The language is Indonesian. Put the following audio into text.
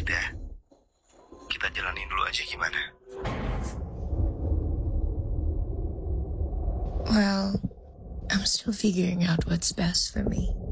udah, kita jalanin dulu aja gimana? Well, I'm still figuring out what's best for me.